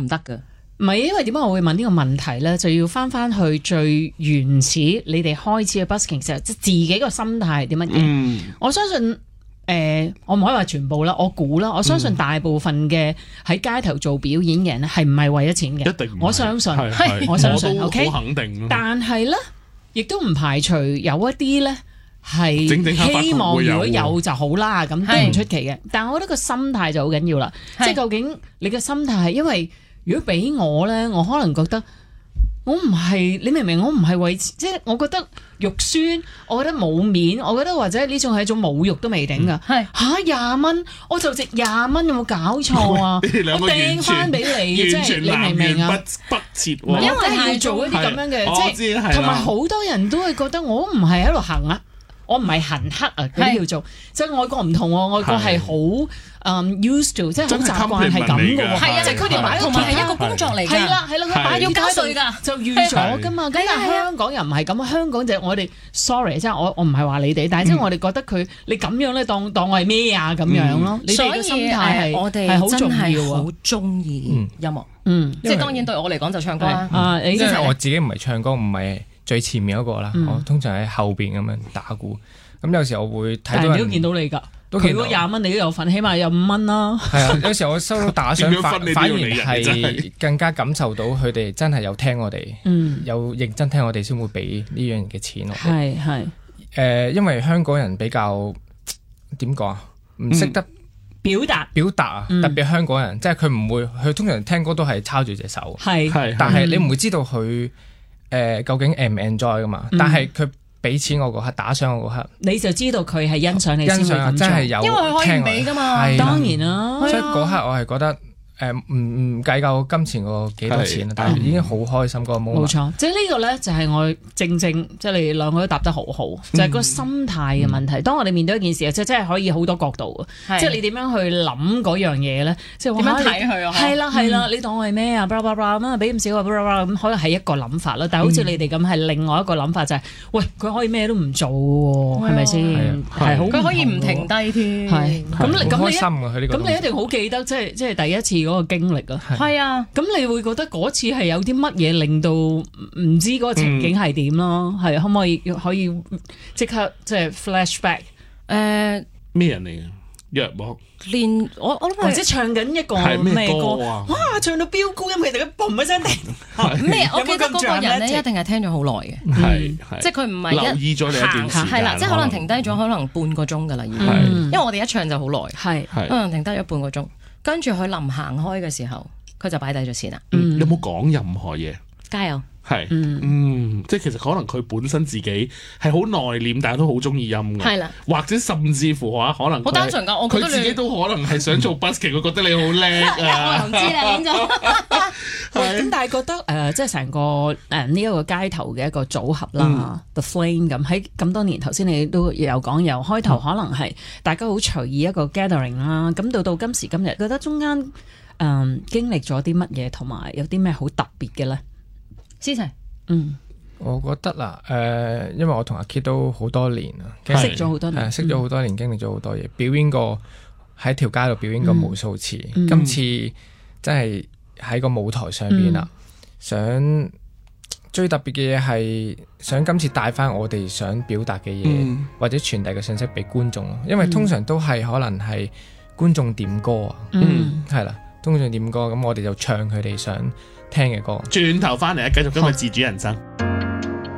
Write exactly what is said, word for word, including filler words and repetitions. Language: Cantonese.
唔得㗎。 唔係，因為點解我會問呢個問題咧？就要翻翻去最原始，你哋開始嘅 busking 時候，即係自己個心態係點乜嘢？ 嗯、 我相信誒、呃，我唔可以話全部啦，我估啦，我相信大部分嘅喺街頭做表演嘅人咧，係唔係為咗錢嘅？ 一定唔係， 我相信， 係我相信我 ，OK， 好肯定。 但係咧，亦都唔排除有一啲咧。係希望如果有就好啦，咁都唔出奇嘅。但係我覺得個心態就好緊要啦，即係究竟你嘅心態係因為如果俾我咧，我可能覺得我唔係，你明唔明？我唔係為即係我覺得肉酸，我覺得冇面，我覺得或者呢種係一種侮辱都未定㗎。係嚇廿蚊，我就值廿蚊，有冇搞錯啊？我掟翻俾你，即係你明唔明啊？ 不切，因為係做一啲咁樣嘅，即係同埋好多人都會覺得我唔係喺度行啊。我唔係行黑啊，嗰啲叫做，即係外國唔同喎，外國係好誒 used to， 即係好習慣係咁嘅喎，係啊，即係佢哋擺同埋係一個工作嚟㗎，係啦係啦，佢擺要交稅㗎，就預咗㗎嘛。咁但係香港又唔係咁，香港就我哋 sorry， 即係我我唔係話你哋，但係即係我哋覺得佢你咁樣咧當當我係咩啊咁樣咯。你哋嘅心態係我哋係好重要啊， 好中意音樂， 嗯， 即係當然對我嚟講就唱歌啦。 啊， 即係我自己唔係唱歌，唔係最前面嗰個啦，我通常喺後邊咁樣打鼓。咁有時候我會睇到人都見到你㗎，佢嗰廿蚊你都有份，起碼有五蚊啦。係啊，有時候我收到打賞反反而係更加感受到佢哋真係有聽我哋，嗯，有認真聽我哋先會俾呢樣嘅錢我哋。 係係誒，因為香港人比較點講啊，唔識得表達表達啊，特別香港人，即係佢唔會，佢通常聽歌都係抄住隻手， 係係， 但係你唔會知道佢誒究竟 enjoy 唔 enjoy 噶嘛，但係佢。俾錢我嗰刻，打賞我嗰刻， 你就知道佢係欣賞你先會咁做， 欣賞真係有， 因為佢可以俾㗎嘛， 當然啦。 所以嗰刻我係覺得。誒唔唔計較金錢個幾多錢，但係已經好開心嗰個 moment。冇錯， 即係呢個咧就係我正正即係你哋兩個都答得好好，就係個心態嘅問題。當我哋面對一件事，即係真係可以好多角度嘅，即係你點樣去諗嗰樣嘢咧？即係點樣睇佢啊？係啦係啦，你當我係咩啊？blah blah blah 咁啊，俾咁少啊 blah blah blah 咁，可能係一個諗法啦。但係好似你哋咁係另外一個諗法，就係喂佢可以咩都唔做喎，係咪先？係好， 佢可以唔停低添。 係咁你咁你咁你一定好記得，即係即係第一次嗰個經歷啊。 係啊， 咁你會覺得嗰次係有啲乜嘢令到唔知嗰個情景係點咯？係、嗯、可唔可以可以即刻即係 flashback？ 誒咩人嚟嘅？約莫練我我諗或者唱緊一個咩歌啊？哇！唱到飆高音，佢突然間嘣一聲停咩？我記得嗰個人咧一定係聽咗好耐嘅， 係即係佢唔係一留意咗你一段時間， 係啦，即係可能停低咗可能半個鐘㗎啦已經，因為我哋一唱就好耐，係可能停低咗半個鐘。跟住佢臨行開嘅時候，佢就擺低咗錢啦。 嗯，有冇講任何嘢？ 加油！ 係，嗯，即係其實可能佢本身自己係好內斂，但係都好中意音樂。係啦，或者甚至乎話可能好單純㗎，我覺得佢自己都可能係想做 busking，佢覺得你好叻啊！ 我唔知啦，咁就咁，但係覺得誒，即係成個誒呢一個街頭嘅一個組合啦 ，The Flame 咁喺咁多年，頭先你都有講，由開頭可能係大家好隨意一個 gathering 啦，咁到到今時今日，覺得中間誒經歷咗啲乜嘢，同埋有啲咩好特別嘅咧？ 思齊， 嗯， 我覺得啦，誒、呃，因為我同阿 Kit 都好多年啦， 識咗好多年， 識咗好多年，經歷咗好多嘢，表演過喺條街度表演過無數次，嗯、今次真係喺個舞台上邊啦，嗯、想最特別嘅嘢係想今次帶翻我哋想表達嘅嘢，嗯、或者傳遞嘅信息俾觀眾咯，因為通常都係可能係觀眾點歌啊，嗯，係啦，通常點歌，咁我哋就唱佢哋想聽嘅歌， 轉頭翻嚟啊，繼續今日自主人生。